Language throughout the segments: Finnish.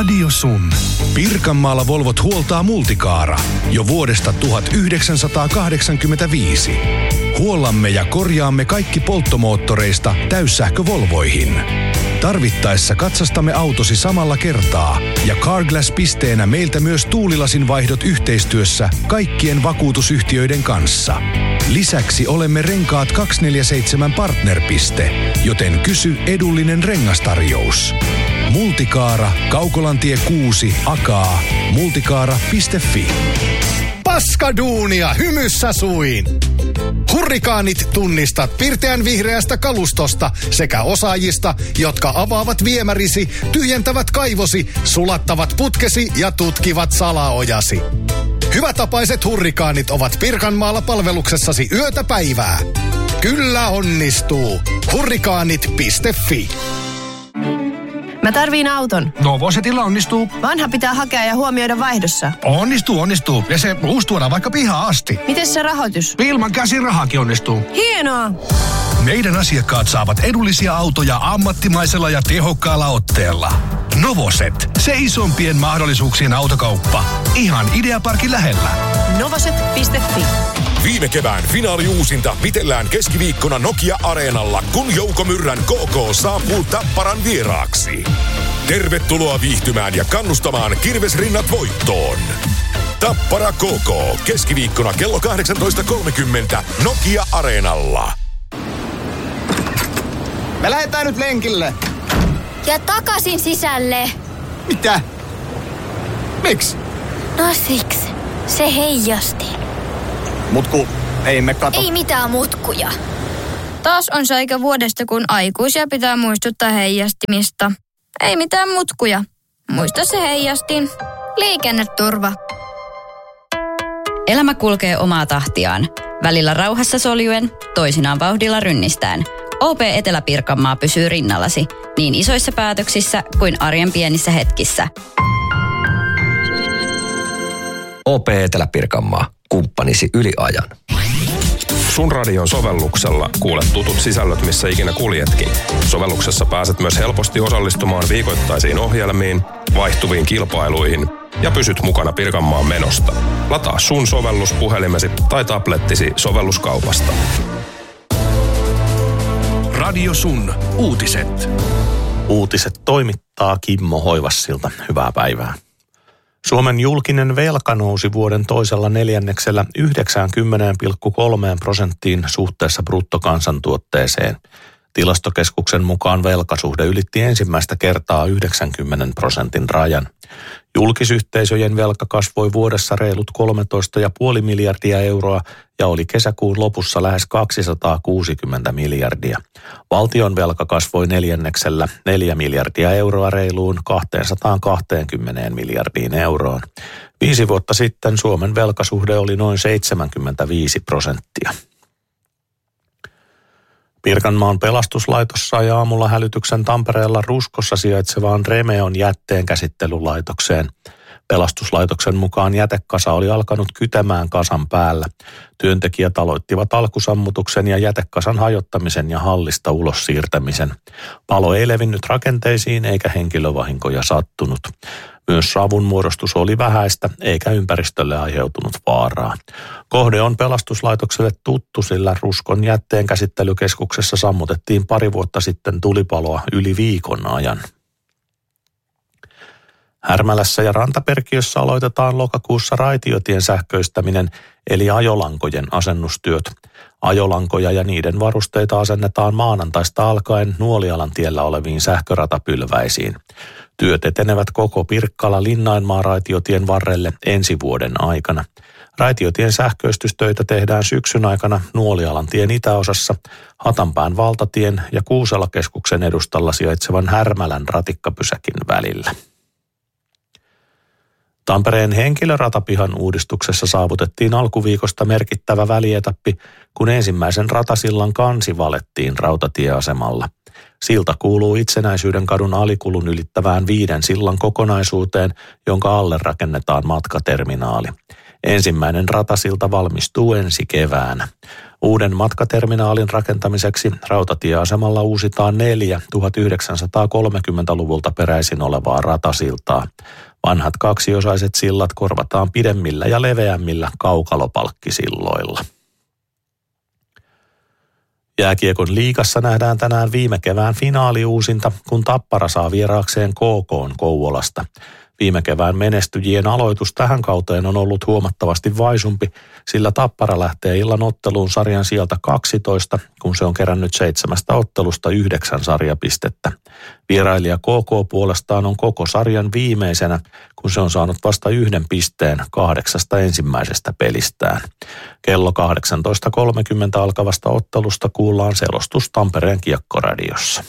Radio Sun. Pirkanmaalla Volvot huoltaa Multicaara jo vuodesta 1985. Huollamme ja korjaamme kaikki polttomoottoreista täyssähkö-Volvoihin. Tarvittaessa katsastamme autosi samalla kertaa ja Carglass-pisteenä meiltä myös tuulilasin vaihdot yhteistyössä kaikkien vakuutusyhtiöiden kanssa. Lisäksi olemme Renkaat 247 partnerpiste, joten kysy edullinen rengastarjous. Multicaara, Kaukolantie 6, Akaa, multicaara.fi. Paskaduunia hymyssä suin! Hurrikaanit tunnistat pirteän vihreästä kalustosta sekä osaajista, jotka avaavat viemärisi, tyhjentävät kaivosi, sulattavat putkesi ja tutkivat salaojasi. Hyvätapaiset hurrikaanit ovat Pirkanmaalla palveluksessasi yötä päivää. Kyllä onnistuu. Hurrikaanit.fi. Mä tarviin auton. Novosetilla onnistuu. Vanha pitää hakea ja huomioida vaihdossa. Onnistuu. Ja se uusi tuodaan vaikka pihaan asti. Miten se rahoitus? Ilman käsirahakin onnistuu. Hienoa! Meidän asiakkaat saavat edullisia autoja ammattimaisella ja tehokkaalla otteella. Novoset, se isompien mahdollisuuksien autokauppa. Ihan Ideaparkin lähellä. Novoset.fi. Viime kevään finaaliuusinta pitellään keskiviikkona Nokia-areenalla, kun Jouko Myrrän KK saapuu Tapparan vieraaksi. Tervetuloa viihtymään ja kannustamaan Kirvesrinnat voittoon. Tappara KK, keskiviikkona kello 18.30 Nokia-areenalla. Me lähdetään nyt lenkille. Ja takaisin sisälle. Mitä? Miksi? No siksi. Se heijasti. Mutku, ei me kato. Ei mitään mutkuja. Taas on se aika vuodesta, kun aikuisia pitää muistuttaa heijastimista. Ei mitään mutkuja. Muista se heijastin. Liikenneturva. Elämä kulkee omaa tahtiaan. Välillä rauhassa soljuen, toisinaan vauhdilla rynnistään. OP Etelä-Pirkanmaa pysyy rinnallasi niin isoissa päätöksissä kuin arjen pienissä hetkissä. OP Etelä-Pirkanmaa. Kumppanisi yli ajan. Sun radion sovelluksella kuulet tutut sisällöt, missä ikinä kuljetkin. Sovelluksessa pääset myös helposti osallistumaan viikoittaisiin ohjelmiin, vaihtuviin kilpailuihin ja pysyt mukana Pirkanmaan menosta. Lataa Sun sovellus puhelimesi tai tablettisi sovelluskaupasta. Radio Sun. Uutiset. Uutiset toimittaa Kimmo Hoivassilta. Hyvää päivää. Suomen julkinen velka nousi vuoden toisella neljänneksellä 90,3% suhteessa bruttokansantuotteeseen. Tilastokeskuksen mukaan velkasuhde ylitti ensimmäistä kertaa 90% rajan. Julkisyhteisöjen velka kasvoi vuodessa reilut 13,5 miljardia euroa ja oli kesäkuun lopussa lähes 260 miljardia. Valtion velka kasvoi neljänneksellä 4 miljardia euroa reiluun 220 miljardiin euroon. 5 vuotta sitten Suomen velkasuhde oli noin 75%. Pirkanmaan pelastuslaitos sai aamulla hälytyksen Tampereella Ruskossa sijaitsevaan Remeon jätteenkäsittelylaitokseen. Pelastuslaitoksen mukaan jätekasa oli alkanut kytemään kasan päällä. Työntekijät aloittivat alkusammutuksen ja jätekasan hajottamisen ja hallista ulos siirtämisen. Palo ei levinnyt rakenteisiin eikä henkilövahinkoja sattunut. Myös savun muodostus oli vähäistä eikä ympäristölle aiheutunut vaaraa. Kohde on pelastuslaitokselle tuttu, sillä Ruskon jätteenkäsittelykeskuksessa sammutettiin 2 vuotta sitten tulipaloa yli viikon ajan. Härmälässä ja Rantaperkiössä aloitetaan lokakuussa raitiotien sähköistäminen eli ajolankojen asennustyöt. Ajolankoja ja niiden varusteita asennetaan maanantaista alkaen Nuolialan tiellä oleviin sähköratapylväisiin. Työt etenevät koko Pirkkala-Linnainmaa raitiotien varrelle ensi vuoden aikana. Raitiotien sähköistystöitä tehdään syksyn aikana Nuolialan tien itäosassa, Hatanpään valtatien ja Kuuselakeskuksen edustalla sijaitsevan Härmälän ratikkapysäkin välillä. Tampereen henkilöratapihan uudistuksessa saavutettiin alkuviikosta merkittävä välietappi, kun ensimmäisen ratasillan kansi valettiin rautatieasemalla. Silta kuuluu Itsenäisyyden kadun alikulun ylittävään 5 sillan kokonaisuuteen, jonka alle rakennetaan matkaterminaali. Ensimmäinen ratasilta valmistuu ensi keväänä. Uuden matkaterminaalin rakentamiseksi rautatieasemalla uusitaan 4 1930-luvulta peräisin olevaa ratasiltaa. Vanhat kaksiosaiset sillat korvataan pidemmillä ja leveämmillä kaukalopalkkisilloilla. Jääkiekon liigassa nähdään tänään viime kevään finaaliuusinta, kun Tappara saa vieraakseen KK:n Kouvolasta. Viime kevään menestyjien aloitus tähän kauteen on ollut huomattavasti vaisumpi, sillä Tappara lähtee illan otteluun sarjan sieltä 12, kun se on kerännyt 7 ottelusta 9 sarjapistettä. Vierailija KK puolestaan on koko sarjan viimeisenä, kun se on saanut vasta 1 pisteen 8 ensimmäisestä pelistään. Kello 18.30 alkavasta ottelusta kuullaan selostus Tampereen Kiekkoradiossa.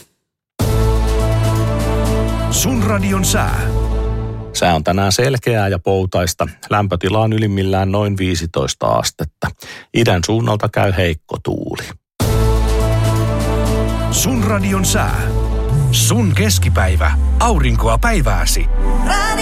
Sun radion sää. Sää on tänään selkeää ja poutaista. Lämpötila on ylimmillään noin 15 astetta. Idän suunnalta käy heikko tuuli. Sun radion sää. Sun keskipäivä. Aurinkoa päivääsi.